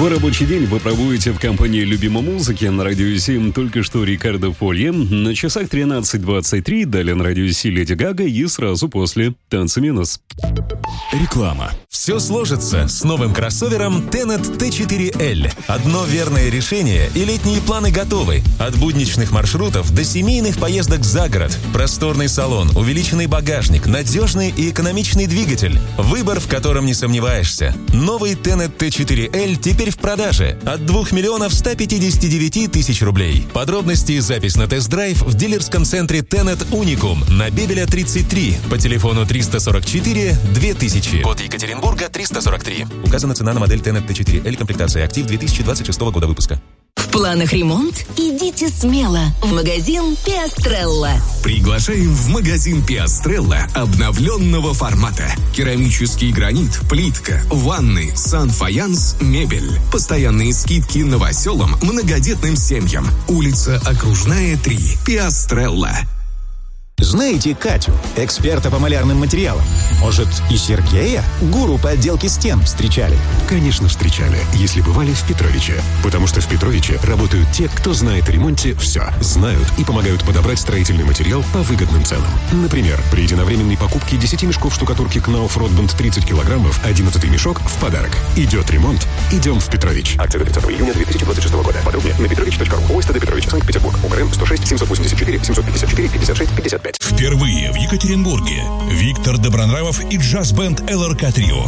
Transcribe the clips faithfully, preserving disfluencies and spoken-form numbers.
Свой рабочий день вы проводите в компании любимой музыки. На радио семь только что Рикардо Фолье. На часах тринадцать двадцать три. Далее на радио Си Леди Гага. И сразу после «Танцы минус». Реклама. Все сложится с новым кроссовером Tenet ти четыре эл. Одно верное решение, и летние планы готовы. От будничных маршрутов до семейных поездок за город. Просторный салон, увеличенный багажник, надежный и экономичный двигатель. Выбор, в котором не сомневаешься. Новый Tenet ти четыре эл теперь в продаже. От двух миллионов ста пятидесяти девяти тысяч рублей. Подробности и запись на тест-драйв в дилерском центре Tenet Unicum на Бебеля тридцать три по телефону триста сорок четыре две тысячи. Код Екатеринбурга триста сорок три. Указана цена на модель Tenet ти четыре эл, комплектация «Актив» две тысячи двадцать шестого года выпуска. В планах ремонт? Идите смело в магазин Пиастрелла. Приглашаем в магазин Пиастрелла обновленного формата. Керамический гранит, плитка, ванны, сан-фаянс, мебель. Постоянные скидки новоселам, многодетным семьям. Улица Окружная, три. Пиастрелла. Знаете Катю, эксперта по малярным материалам? Может, и Сергея, гуру по отделке стен, встречали? Конечно, встречали, если бывали в Петровиче. Потому что в Петровиче работают те, кто знает о ремонте все. Знают и помогают подобрать строительный материал по выгодным ценам. Например, при единовременной покупке десяти мешков штукатурки Knauf Rotband тридцать килограммов, одиннадцатый мешок в подарок. Идет ремонт, идем в Петрович. Акция до тридцатого июня две тысячи двадцать шестого года. Подробнее на петрович точка ру. ОСТД Петрович, Санкт-Петербург. УКРН сто шесть семьсот восемьдесят четыре семьсот пятьдесят четыре пятьдесят шесть пятьдесят пять. Впервые в Екатеринбурге Виктор Добронравов и джаз-бенд эл эр ка Трио.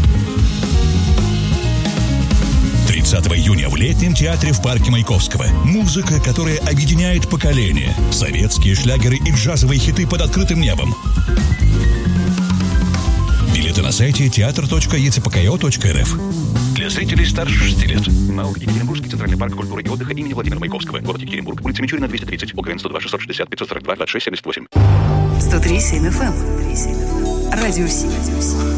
тридцатого июня в Летнем театре в парке Маяковского. Музыка, которая объединяет поколения. Советские шлягеры и джазовые хиты под открытым небом. Билеты на сайте театр точка е цэ пэ ка о точка эр эф. Для зрителей старше шести лет. МАУ Екатеринбургский центральный парк культуры и отдыха имени Владимира Маяковского. Город Екатеринбург. Улица Мичурина, двести тридцать. ОГРН сто два шестьсот шестьдесят пятьсот сорок два двадцать шесть семьдесят восемь. сто три семь эф эм. Радио Си.